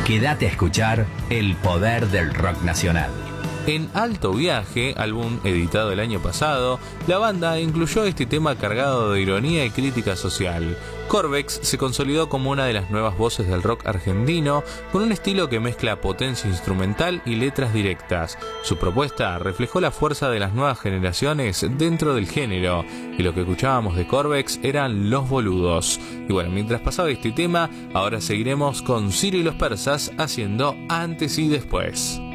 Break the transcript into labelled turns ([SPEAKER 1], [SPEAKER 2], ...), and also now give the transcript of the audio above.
[SPEAKER 1] Quédate a escuchar el poder del rock nacional.
[SPEAKER 2] En Alto Viaje, álbum editado el año pasado, la banda incluyó este tema cargado de ironía y crítica social. Corvex se consolidó como una de las nuevas voces del rock argentino, con un estilo que mezcla potencia instrumental y letras directas. Su propuesta reflejó la fuerza de las nuevas generaciones dentro del género, y lo que escuchábamos de Corvex eran Los Boludos. Y bueno, mientras pasaba este tema, ahora seguiremos con Ciro y los Persas haciendo Antes y Después.